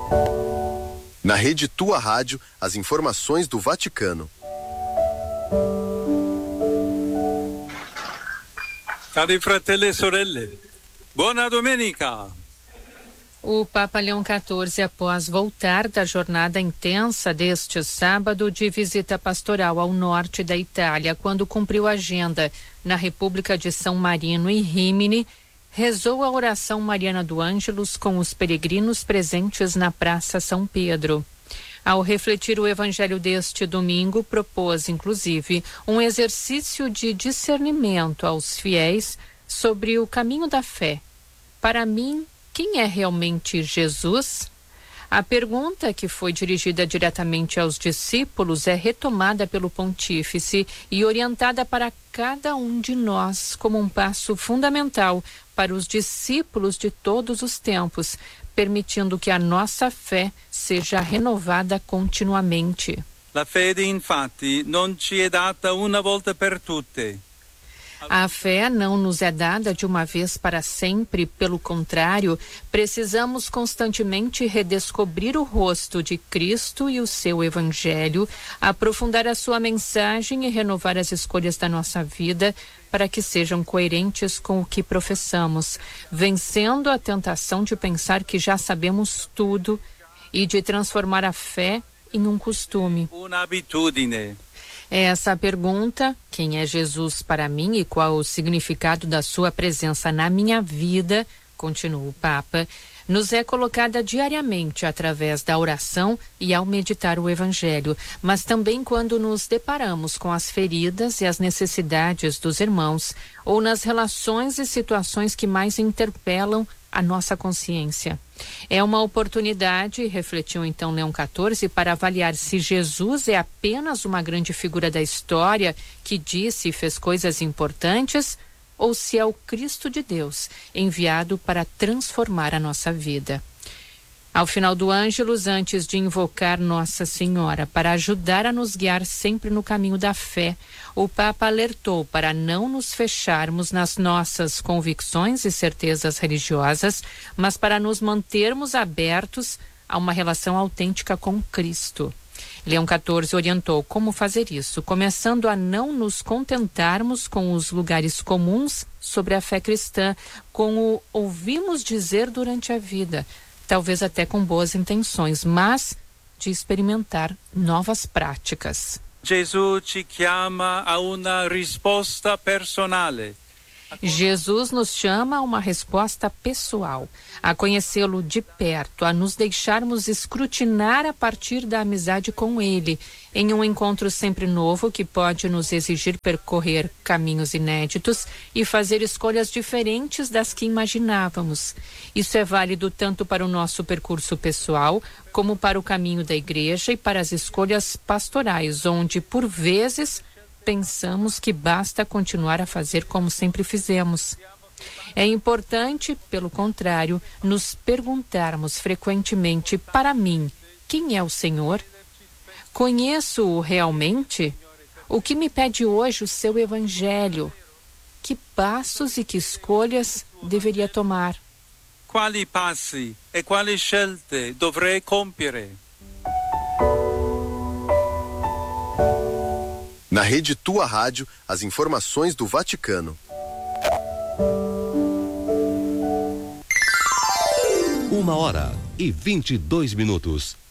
Na rede Tua Rádio, as informações do Vaticano. Cari fratelli e sorelle, buona domenica! O Papa Leão XIV, após voltar da jornada intensa deste sábado de visita pastoral ao norte da Itália, quando cumpriu a agenda na República de São Marino e Rímini, rezou a oração mariana do Ângelus com os peregrinos presentes na Praça São Pedro. Ao refletir o evangelho deste domingo, propôs, inclusive, um exercício de discernimento aos fiéis sobre o caminho da fé. Para mim, quem é realmente Jesus? A pergunta, que foi dirigida diretamente aos discípulos, é retomada pelo pontífice e orientada para cada um de nós como um passo fundamental para os discípulos de todos os tempos, permitindo que a nossa fé seja renovada continuamente. La fede, infatti, non ci è data una volta per tutte. A fé não nos é dada de uma vez para sempre, pelo contrário, precisamos constantemente redescobrir o rosto de Cristo e o seu Evangelho, aprofundar a sua mensagem e renovar as escolhas da nossa vida para que sejam coerentes com o que professamos, vencendo a tentação de pensar que já sabemos tudo e de transformar a fé em um costume. Una abitudine. Essa pergunta, quem é Jesus para mim e qual o significado da sua presença na minha vida, continua o Papa, nos é colocada diariamente através da oração e ao meditar o Evangelho, mas também quando nos deparamos com as feridas e as necessidades dos irmãos, ou nas relações e situações que mais interpelam a nossa consciência. É uma oportunidade, refletiu então Leão XIV, para avaliar se Jesus é apenas uma grande figura da história que disse e fez coisas importantes, ou se é o Cristo de Deus, enviado para transformar a nossa vida. Ao final do Ângelus, antes de invocar Nossa Senhora para ajudar a nos guiar sempre no caminho da fé, o Papa alertou para não nos fecharmos nas nossas convicções e certezas religiosas, mas para nos mantermos abertos a uma relação autêntica com Cristo. Leão XIV orientou como fazer isso, começando a não nos contentarmos com os lugares comuns sobre a fé cristã, com o ouvimos dizer durante a vida, talvez até com boas intenções, mas de experimentar novas práticas. Jesus ci chiama a una risposta personale. Jesus nos chama a uma resposta pessoal, a conhecê-lo de perto, a nos deixarmos escrutinar a partir da amizade com ele, em um encontro sempre novo que pode nos exigir percorrer caminhos inéditos e fazer escolhas diferentes das que imaginávamos. Isso é válido tanto para o nosso percurso pessoal, como para o caminho da igreja e para as escolhas pastorais, onde, por vezes, pensamos que basta continuar a fazer como sempre fizemos. É importante, pelo contrário, nos perguntarmos frequentemente: para mim, quem é o Senhor? Conheço-o realmente? O que me pede hoje o seu Evangelho? Que passos e que escolhas deveria tomar? Quali passi e quali scelte dovrei compiere? Na rede Tua Rádio, as informações do Vaticano. 1h22.